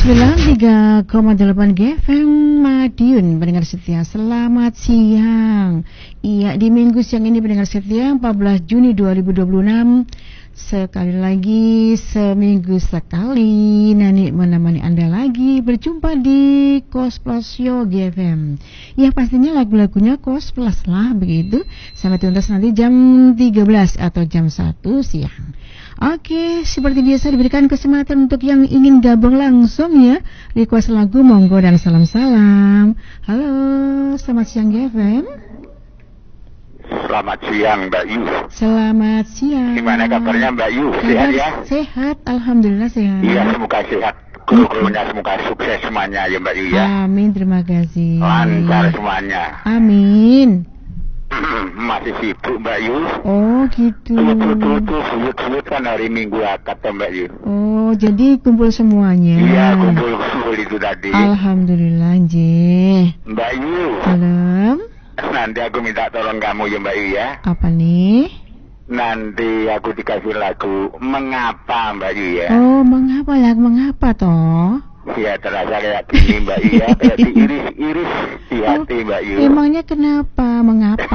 93,8 GFM Madiun, pendengar setia, selamat siang. Iya, di minggu siang ini pendengar setia 14 Juni 2026, sekali lagi seminggu sekali Nani menemani Anda lagi berjumpa di Kos Plus Show GFM. Ya pastinya lagu-lagunya Kos Plus lah begitu, sampai tuntas nanti jam 13 atau jam 1 siang. Oke, seperti biasa diberikan kesempatan untuk yang ingin gabung langsung ya. Request lagu monggo dan salam-salam. Halo, selamat siang GFM. Selamat siang Mbak Yu. Selamat siang. Gimana kabarnya Mbak Yu? Sehat ya? Sehat, alhamdulillah sehat. Iya, semoga sehat. Kru-krunya semoga sukses semuanya ya Mbak Yu ya. Amin, terima kasih. Lancar semuanya. Amin. Masih sibuk Mbak Yu. Oh gitu. Suyut kan hari Minggu akad ya Mbak Yu. Oh, jadi kumpul semuanya. Iya, kumpul itu tadi. Alhamdulillah, Nje. Mbak Yu. Salam. Nanti aku minta tolong kamu ya Mbak Yu ya. Apa nih? Nanti aku dikasih lagu Mengapa Mbak Yu ya. Oh, mengapa toh? Ya terasa kayak gini Mbak Yu ya, kayak diiris-iris di hati Mbak Yu. Emangnya kenapa? Mengapa?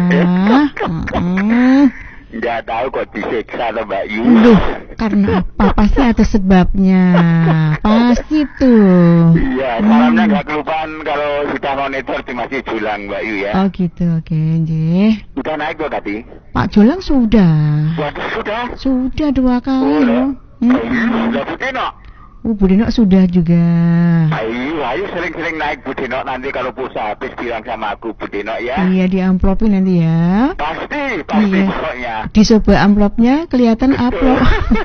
Nggak tahu kok disiksa loh Mbak Yu. Duh, karena apa? Pasti ada sebabnya. Pasti tuh. Iya, salamnya nggak kelupaan kalau sudah monitor di Masjid Julang Mbak Yu ya. Oh gitu, oke, Nje. Udah naik kok tadi? Pak Julang sudah. Waduh, sudah? Sudah 2 kali loh. Sudah Budino? Budino sudah juga. Ayo sering-sering naik Budino, nanti kalau pulsa habis bilang sama aku Budino ya. Iya, di amplopin nanti ya. Pasti Iya. pokoknya. Di sebuah amplopnya kelihatan amplop.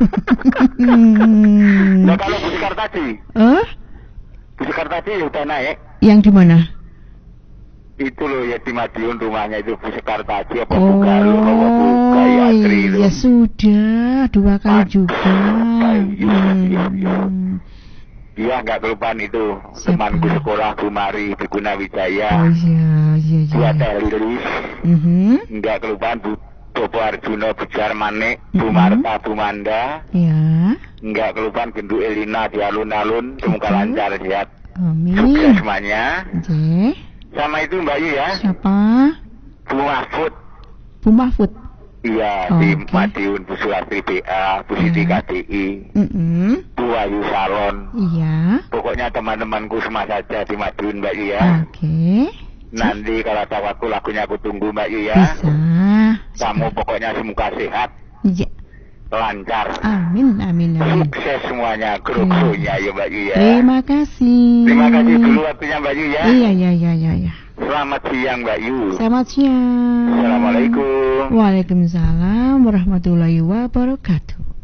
Nah kalau Bu Sekar tadi? Bu Sekar tadi udah naik? Yang di mana? Itu loh ya di Madiun rumahnya itu Bu Sekar tadi apa Bugalu apa Bu Gayatri itu. Ya sudah 2 kali juga. Iya nggak kelupaan itu. Temanku sekolah Bu Mari di Gunawijaya. Oh iya. Bu Atelilis. Nggak kelupaan Bu Bobo Arjuno, Bu Jarmanik, Bu Marta, Bu Manda. Iya. Nggak kelupaan Gendu Elina di alun-alun. Semoga lancar sehat. Amin. Sukses semuanya. Oke. Sama itu Mbak Yu ya. Siapa? Bu Mahfud. Bu Mahfud. Iya, di Madiun, Bu Sulastri BA, Bu Siti KDI, Bu Ayu Salon. Iya. Pokoknya teman-temanku semua saja di Madiun Mbak Yu ya. Oke. Nanti kalau ada waktu lagunya aku tunggu Mbak Yu ya. Bisa. Kamu pokoknya semoga sehat. Iya. Lancar. Amin. Sukses semuanya, kru-krunya ya Mbak Yu ya. Terima kasih. Terima kasih dulu waktunya Mbak Yu ya. Iya. Selamat siang Mbak Yu. Selamat siang. Assalamualaikum. Waalaikumsalam warahmatullahi wabarakatuh.